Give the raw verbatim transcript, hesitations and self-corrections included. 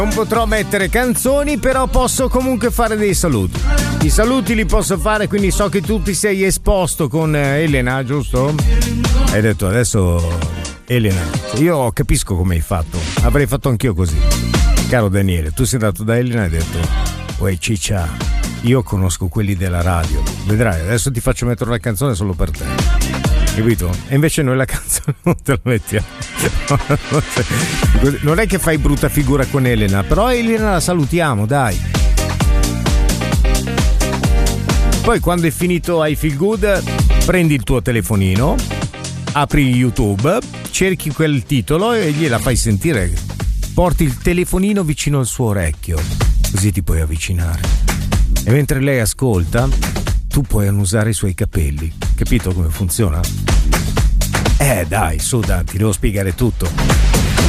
Non potrò mettere canzoni, però posso comunque fare dei saluti. I saluti li posso fare, quindi so che tu ti sei esposto con Elena, giusto? Hai detto adesso Elena. Io capisco come hai fatto. Avrei fatto anch'io così. Caro Daniele, tu sei andato da Elena e hai detto: uè ciccia, io conosco quelli della radio. Vedrai, adesso ti faccio mettere una canzone solo per te. Capito? E invece noi la canzone non te la mettiamo. Non è che fai brutta figura con Elena, però Elena la salutiamo, dai. Poi quando è finito I Feel Good, prendi il tuo telefonino, apri YouTube, cerchi quel titolo e gliela fai sentire. Porti il telefonino vicino al suo orecchio, così ti puoi avvicinare. E mentre lei ascolta, tu puoi annusare i suoi capelli. Capito come funziona? Eh dai, su, dai, ti devo spiegare tutto.